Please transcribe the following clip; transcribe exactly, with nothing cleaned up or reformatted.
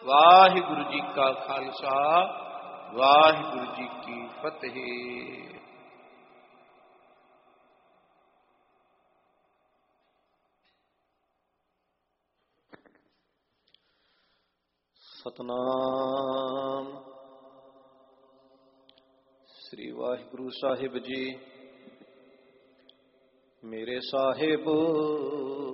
ਵਾਹਿਗੁਰੂ ਜੀ ਕਾ ਖਾਲਸਾ, ਵਾਹਿਗੁਰੂ ਜੀ ਕੀ ਫਤਿਹ। ਸਤਨਾਮ ਸ੍ਰੀ ਵਾਹਿਗੁਰੂ ਸਾਹਿਬ ਜੀ। ਮੇਰੇ ਸਾਹਿਬ